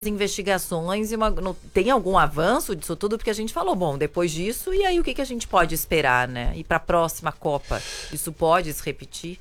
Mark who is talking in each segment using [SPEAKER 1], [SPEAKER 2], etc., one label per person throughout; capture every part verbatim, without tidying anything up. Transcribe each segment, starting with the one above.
[SPEAKER 1] investigações e uma, não, tem algum avanço disso tudo? Porque a gente falou, bom, depois disso, e aí o que, que a gente pode esperar, né? E para a próxima Copa, isso pode se repetir?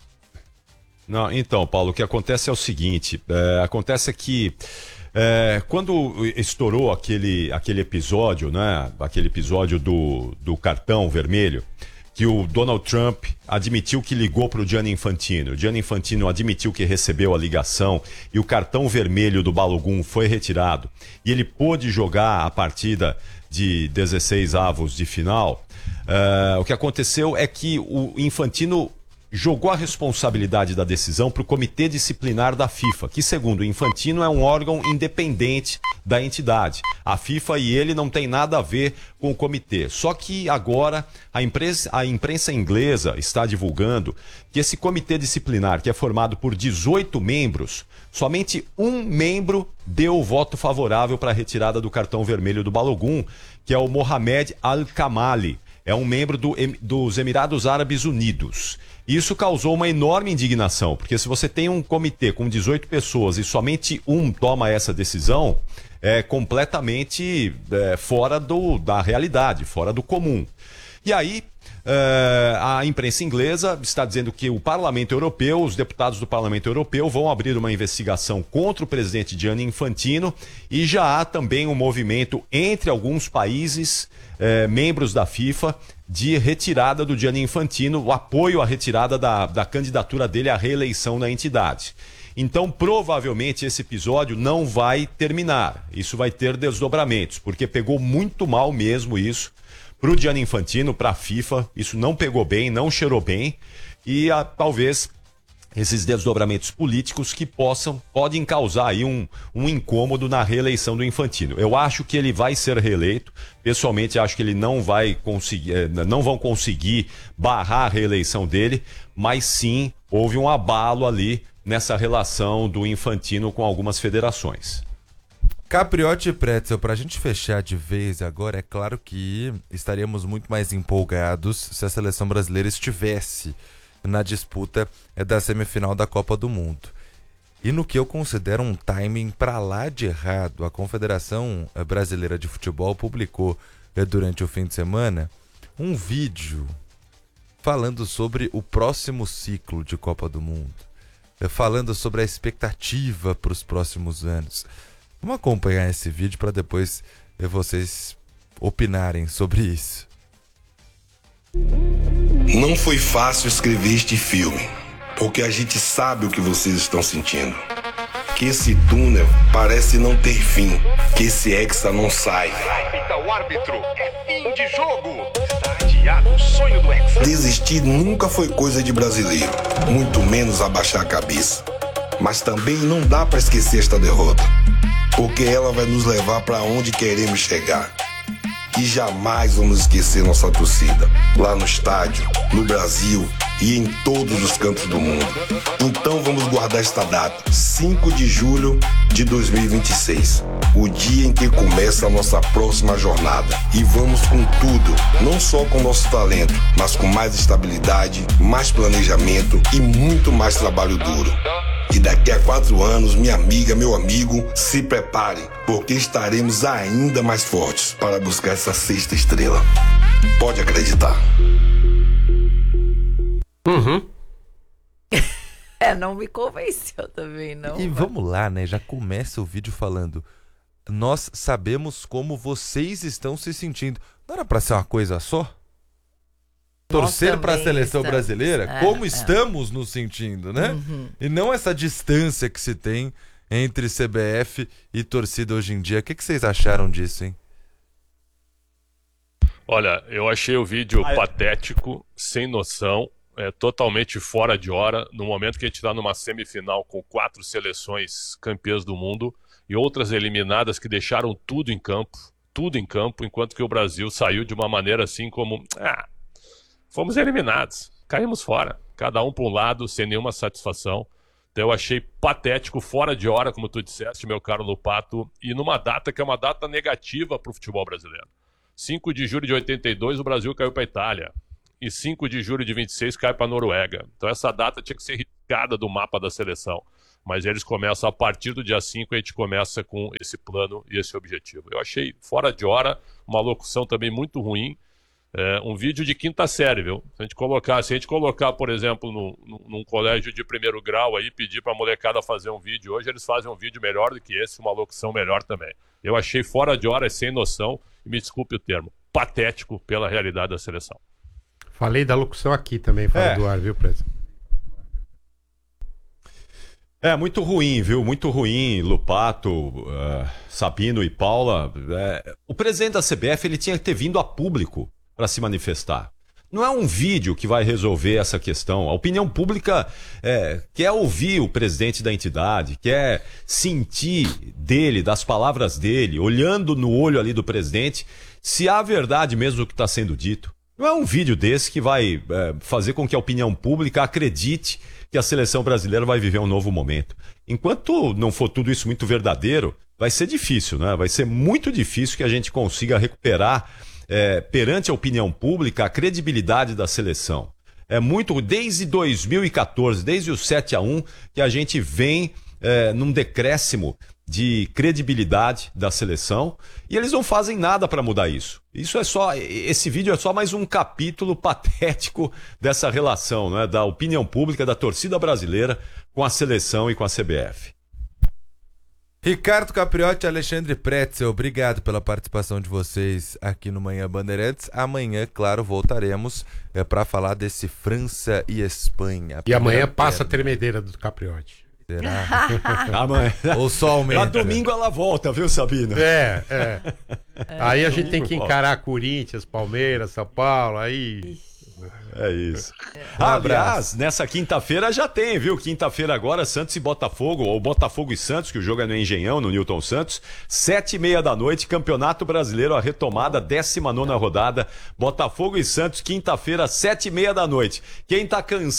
[SPEAKER 2] Não, então, Paulo, o que acontece é o seguinte, é, acontece que é, quando estourou aquele, aquele episódio, né, aquele episódio do, do cartão vermelho, que o Donald Trump admitiu que ligou para o Gianni Infantino. O Gianni Infantino admitiu que recebeu a ligação e o cartão vermelho do Balogun foi retirado. E ele pôde jogar a partida de dezesseis avos de final. Uh, o que aconteceu é que o Infantino jogou a responsabilidade da decisão para o Comitê Disciplinar da FIFA, que, segundo o Infantino, é um órgão independente da entidade. A FIFA e ele não tem nada a ver com o comitê. Só que agora a imprensa, a imprensa inglesa está divulgando que esse Comitê Disciplinar, que é formado por dezoito membros, somente um membro deu o voto favorável para a retirada do cartão vermelho do Balogun, que é o Mohamed Al-Kamali. É um membro do, dos Emirados Árabes Unidos. Isso causou uma enorme indignação, porque se você tem um comitê com dezoito pessoas e somente um toma essa decisão, é completamente é, fora do, da realidade, fora do comum. E aí, é, a imprensa inglesa está dizendo que o Parlamento Europeu, os deputados do Parlamento Europeu vão abrir uma investigação contra o presidente Gianni Infantino e já há também um movimento entre alguns países é, membros da FIFA de retirada do Gianni Infantino, o apoio à retirada da, da candidatura dele à reeleição na entidade. Então, provavelmente, esse episódio não vai terminar. Isso vai ter desdobramentos, porque pegou muito mal mesmo isso para o Gianni Infantino, para a FIFA. Isso não pegou bem, não cheirou bem. E a, talvez esses desdobramentos políticos que possam, podem causar aí um, um incômodo na reeleição do Infantino. Eu acho que ele vai ser reeleito. Pessoalmente, acho que ele não vai conseguir, não vão conseguir barrar a reeleição dele, mas sim, houve um abalo ali nessa relação do Infantino com algumas federações.
[SPEAKER 3] Capriotti e Pretzel, pra gente fechar de vez agora, é claro que estaríamos muito mais empolgados se a seleção brasileira estivesse na disputa da semifinal da Copa do Mundo. E no que eu considero um timing pra lá de errado, a Confederação Brasileira de Futebol publicou durante o fim de semana um vídeo falando sobre o próximo ciclo de Copa do Mundo, falando sobre a expectativa para os próximos anos. Vamos acompanhar esse vídeo para depois vocês opinarem sobre isso.
[SPEAKER 4] Não foi fácil escrever este filme, porque a gente sabe o que vocês estão sentindo. Que esse túnel parece não ter fim, que esse hexa não sai.
[SPEAKER 5] Apita o árbitro, é fim de jogo. Está adiado o sonho do hexa.
[SPEAKER 4] Desistir nunca foi coisa de brasileiro, muito menos abaixar a cabeça. Mas também não dá para esquecer esta derrota, porque ela vai nos levar para onde queremos chegar. E jamais vamos esquecer nossa torcida, lá no estádio, no Brasil e em todos os cantos do mundo. Então vamos guardar esta data, cinco de julho de dois mil e vinte e seis, o dia em que começa a nossa próxima jornada. E vamos com tudo, não só com nosso talento, mas com mais estabilidade, mais planejamento e muito mais trabalho duro. E daqui a quatro anos, minha amiga, meu amigo, se prepare, porque estaremos ainda mais fortes para buscar essa sexta estrela. Pode acreditar.
[SPEAKER 6] Uhum.
[SPEAKER 1] É, não me convenceu também, não.
[SPEAKER 3] E vamos lá, né? Já começa o vídeo falando: nós sabemos como vocês estão se sentindo. Não era pra ser uma coisa só? Torcer para a seleção estamos. brasileira, é, como é. estamos nos sentindo, né? Uhum. E não essa distância que se tem entre C B F e torcida hoje em dia. O que, que vocês acharam disso, hein?
[SPEAKER 6] Olha, eu achei o vídeo ah, patético, sem noção, é, totalmente fora de hora, no momento que a gente está numa semifinal com quatro seleções campeãs do mundo e outras eliminadas que deixaram tudo em campo, tudo em campo, enquanto que o Brasil saiu de uma maneira assim como... Ah, fomos eliminados, caímos fora, cada um para um lado, sem nenhuma satisfação. Então eu achei patético, fora de hora, como tu disseste, meu caro Lupato, e numa data que é uma data negativa para o futebol brasileiro. cinco de julho de oitenta e dois o Brasil caiu para a Itália, e cinco de julho de vinte e seis cai para a Noruega. Então essa data tinha que ser riscada do mapa da seleção. mas eles começam a partir do dia cinco, a gente começa com esse plano e esse objetivo. Eu achei fora de hora, uma locução também muito ruim, é, um vídeo de quinta série, viu? Se a gente colocar, se a gente colocar, por exemplo, no, no, num colégio de primeiro grau aí, pedir pra molecada fazer um vídeo, hoje eles fazem um vídeo melhor do que esse, uma locução melhor também. Eu achei fora de hora, sem noção, e me desculpe o termo, patético pela realidade da seleção.
[SPEAKER 7] Falei da locução aqui também, fora
[SPEAKER 2] É.
[SPEAKER 7] do ar, viu, Preto?
[SPEAKER 2] É, muito ruim, viu? Muito ruim, Lupato, uh, Sabino e Paula. É, o presidente da C B F ele tinha que ter vindo a público para se manifestar. Não é um vídeo que vai resolver essa questão. A opinião pública é, quer ouvir o presidente da entidade, quer sentir dele, das palavras dele, olhando no olho ali do presidente, se há verdade mesmo do que está sendo dito. Não é um vídeo desse que vai é, fazer com que a opinião pública acredite que a seleção brasileira vai viver um novo momento. Enquanto não for tudo isso muito verdadeiro, vai ser difícil, né? Vai ser muito difícil que a gente consiga recuperar é, perante a opinião pública a credibilidade da seleção. É muito, desde dois mil e quatorze, desde o sete a um, que a gente vem é, num decréscimo de credibilidade da seleção e eles não fazem nada para mudar isso. Isso é só, esse vídeo é só mais um capítulo patético dessa relação, né, da opinião pública, da torcida brasileira com a seleção e com a C B F.
[SPEAKER 3] Ricardo Capriotti e Alexandre Pretzel, obrigado pela participação de vocês aqui no Manhã Bandeirantes. Amanhã, claro, voltaremos é, para falar desse França e Espanha.
[SPEAKER 7] E amanhã
[SPEAKER 3] Primeira
[SPEAKER 7] passa a
[SPEAKER 3] perna.
[SPEAKER 7] tremedeira do Capriotti.
[SPEAKER 3] Será?
[SPEAKER 2] Amanhã.
[SPEAKER 3] Ou só aumenta?
[SPEAKER 2] Pra domingo ela volta, viu, Sabina?
[SPEAKER 7] É, é. Aí a gente tem que encarar Corinthians, Palmeiras, São Paulo, aí...
[SPEAKER 2] É isso.
[SPEAKER 3] Um
[SPEAKER 2] Aliás, nessa quinta-feira já tem, viu? Quinta-feira agora, Santos e Botafogo, ou Botafogo e Santos, que o jogo é no Engenhão, no Newton Santos. Sete e meia da noite, Campeonato Brasileiro, a retomada, décima nona rodada. Botafogo e Santos, quinta-feira, sete e meia da noite. Quem tá cansado